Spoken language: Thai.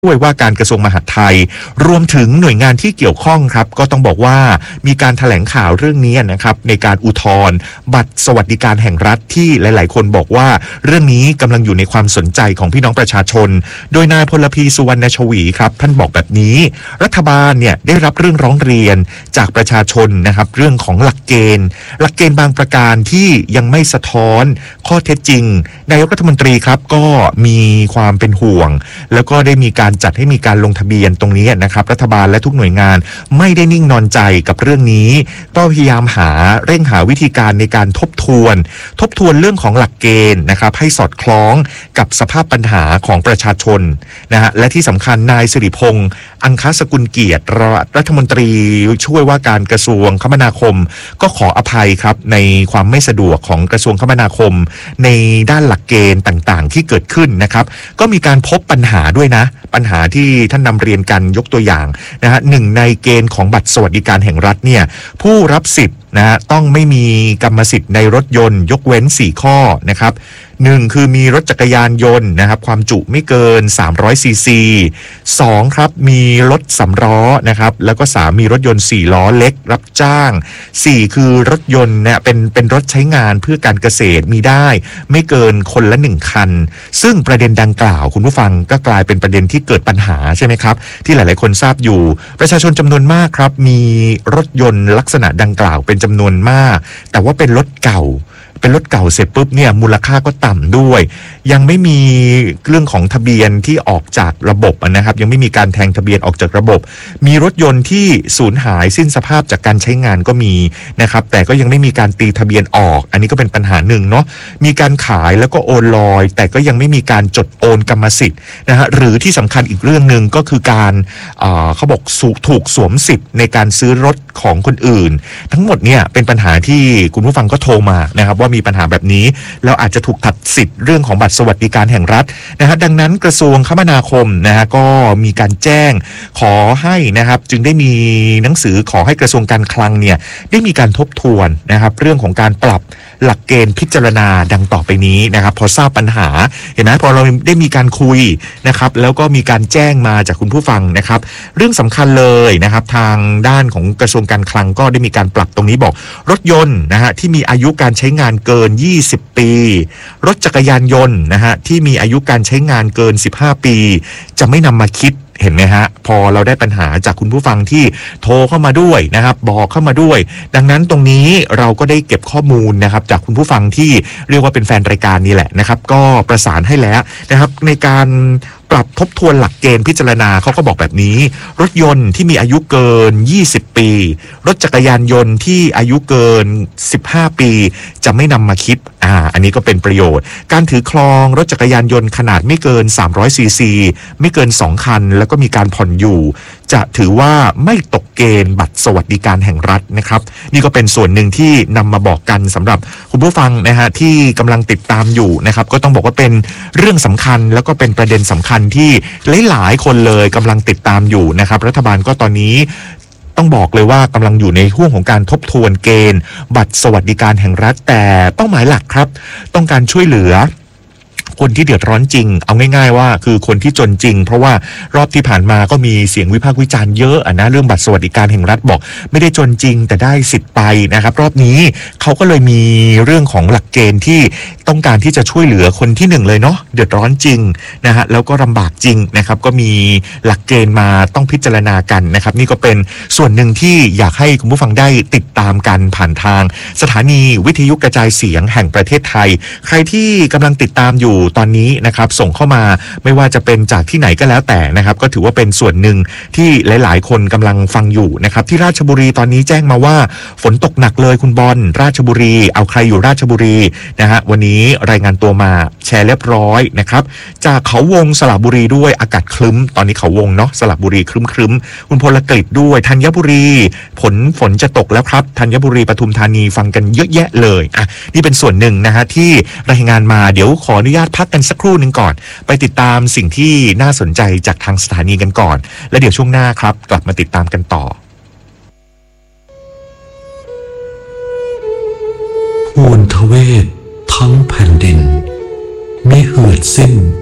วยว่าการกระทรวงมหาดไทยรวมถึงหน่วยงานที่เกี่ยวข้องครับก็ต้องบอกว่ามีการแถลงข่าวเรื่องนี้นะครับในการอุทธรณ์บัตรสวัสดิการแห่งรัฐที่หลายๆคนบอกว่าเรื่องนี้กำลังอยู่ในความสนใจของพี่น้องประชาชนโดยนายพลพีสุวรรณชวีครับท่านบอกแบบนี้รัฐบาลเนี่ยได้รับเรื่องร้องเรียนจากประชาชนนะครับเรื่องของหลักเกณฑ์บางประการที่ยังไม่สะท้อนข้อเท็จจริงนายกรัฐมนตรีครับก็มีความเป็นห่วงแล้วก็ได้มีการจัดให้มีการลงทะเบียนตรงนี้นะครับรัฐบาลและทุกหน่วยงานไม่ได้นิ่งนอนใจกับเรื่องนี้ก็พยายามเร่งหาวิธีการในการทบทวนเรื่องของหลักเกณฑ์นะครับให้สอดคล้องกับสภาพปัญหาของประชาชนนะฮะและที่สำคัญนายสิริพงษ์อังคสกุลเกียรติรัฐมนตรีช่วยว่าการกระทรวงคมนาคมก็ขออภัยครับในความไม่สะดวกของกระทรวงคมนาคมในด้านหลักเกณฑ์ต่างๆที่เกิดขึ้นนะครับก็มีการพบปัญหาด้วยนะปัญหาที่ท่านนำเรียนกันยกตัวอย่างนะฮะหนึ่งในเกณฑ์ของบัตรสวัสดิการแห่งรัฐเนี่ยผู้รับสิทธิ์นะฮะต้องไม่มีกรรมสิทธิ์ในรถยนต์ยกเว้น4ข้อนะครับ1คือมีรถจักรยานยนต์นะครับความจุไม่เกิน300ซีซี2ครับมีรถสำล้อนะครับแล้วก็3มีรถยนต์4ล้อเล็กรับจ้าง4คือรถยนต์เนี่ยเป็นรถใช้งานเพื่อการเกษตรมีได้ไม่เกินคนละ1คันซึ่งประเด็นดังกล่าวคุณผู้ฟังก็กลายเป็นประเด็นที่เกิดปัญหาใช่ไหมครับที่หลายๆคนทราบอยู่ประชาชนจำนวนมากครับมีรถยนต์ลักษณะดังกล่าวเป็นจำนวนมากแต่ว่าเป็นรถเก่าเสร็จปุ๊บเนี่ยมูลค่าก็ต่ำด้วยยังไม่มีเรื่องของทะเบียนที่ออกจากระบบนะครับยังไม่มีการแทงทะเบียนออกจากระบบมีรถยนต์ที่สูญหายสิ้นสภาพจากการใช้งานก็มีนะครับแต่ก็ยังไม่มีการตีทะเบียนออกอันนี้ก็เป็นปัญหาหนึ่งเนาะมีการขายแล้วก็โอนลอยแต่ก็ยังไม่มีการจดโอนกรรมสิทธิ์นะฮะหรือที่สำคัญอีกเรื่องนึงก็คือการเขาบอกถูกสวมสิทธิ์ในการซื้อรถของคนอื่นทั้งหมดเนี่ยเป็นปัญหาที่คุณผู้ฟังก็โทรมานะครับว่ามีปัญหาแบบนี้แล้วอาจจะถูกตัดสิทธิ์เรื่องของบัตรสวัสดิการแห่งรัฐนะฮะดังนั้นกระทรวงคมนาคมนะฮะก็มีการแจ้งขอให้นะครับจึงได้มีหนังสือขอให้กระทรวงการคลังเนี่ยได้มีการทบทวนนะครับเรื่องของการปรับหลักเกณฑ์พิจารณาดังต่อไปนี้นะครับพอทราบปัญหาเห็นไหมพอเราได้มีการคุยนะครับแล้วก็มีการแจ้งมาจากคุณผู้ฟังนะครับเรื่องสำคัญเลยนะครับทางด้านของกระทรวงการคลังก็ได้มีการปรับตรงนี้บอกรถยนต์นะฮะที่มีอายุการใช้งานเกิน20ปีรถจักรยานยนต์นะฮะที่มีอายุการใช้งานเกิน15ปีจะไม่นำมาคิดเห็นไหมฮะพอเราได้ปัญหาจากคุณผู้ฟังที่โทรเข้ามาด้วยนะครับบอกเข้ามาด้วยดังนั้นตรงนี้เราก็ได้เก็บข้อมูลนะครับจากคุณผู้ฟังที่เรียกว่าเป็นแฟนรายการนี้แหละนะครับก็ประสานให้แล้วนะครับในการปรับทบทวนหลักเกณฑ์พิจารณาเขาก็บอกแบบนี้รถยนต์ที่มีอายุเกิน20ปีรถจักรยานยนต์ที่อายุเกิน15ปีจะไม่นำมาคิดอันนี้ก็เป็นประโยชน์การถือครองรถจักรยานยนต์ขนาดไม่เกิน300ซีซีไม่เกิน2คันแล้วก็มีการผ่อนอยู่จะถือว่าไม่ตกเกณฑ์บัตรสวัสดิการแห่งรัฐนะครับนี่ก็เป็นส่วนหนึ่งที่นำมาบอกกันสำหรับคุณผู้ฟังนะฮะที่กำลังติดตามอยู่นะครับก็ต้องบอกว่าเป็นเรื่องสำคัญแล้วก็เป็นประเด็นสำคัญที่หลายๆคนเลยกำลังติดตามอยู่นะครับรัฐบาลก็ตอนนี้ต้องบอกเลยว่ากำลังอยู่ในห่วงของการทบทวนเกณฑ์บัตรสวัสดิการแห่งรัฐแต่เป้าหมายหลักครับต้องการช่วยเหลือคนที่เดือดร้อนจริงเอาง่ายๆว่าคือคนที่จนจริงเพราะว่ารอบที่ผ่านมาก็มีเสียงวิพากษ์วิจารณ์เยอะนะเรื่องบัตรสวัสดิการแห่งรัฐบอกไม่ได้จนจริงแต่ได้สิทธิ์ไปนะครับรอบนี้เขาก็เลยมีเรื่องของหลักเกณฑ์ที่ต้องการที่จะช่วยเหลือคนที่หนึ่งเลยเนาะเดือดร้อนจริงนะฮะแล้วก็ลำบากจริงนะครับก็มีหลักเกณฑ์มาต้องพิจารณากันนะครับนี่ก็เป็นส่วนหนึ่งที่อยากให้คุณผู้ฟังได้ติดตามกันผ่านทางสถานีวิทยุกระจายเสียงแห่งประเทศไทยใครที่กำลังติดตามอยู่ตอนนี้นะครับส่งเข้ามาไม่ว่าจะเป็นจากที่ไหนก็แล้วแต่นะครับก็ถือว่าเป็นส่วนหนึ่งที่หลายๆคนกำลังฟังอยู่นะครับที่ราชบุรีตอนนี้แจ้งมาว่าฝนตกหนักเลยคุณบอลราชบุรีเอาใครอยู่ราชบุรีนะฮะวันนี้รายงานตัวมาแชร์เรียบร้อยนะครับจากเขาวงสระบุรีด้วยอากาศครึ้มตอนนี้เขาวงเนาะสระบุรีครึ้มคุณพลกฤษด้วยธัญบุรีฝนจะตกแล้วครับธัญบุรีปทุมธานีฟังกันเยอะแยะเลยนี่เป็นส่วนหนึ่งนะฮะที่รายงานมาเดี๋ยวขออนุญาตพักกันสักครู่หนึ่งก่อนไปติดตามสิ่งที่น่าสนใจจากทางสถานีกันก่อนและเดี๋ยวช่วงหน้าครับกลับมาติดตามกันต่อมวลทเวททั้งแผ่นดินมิเหือดสิ้น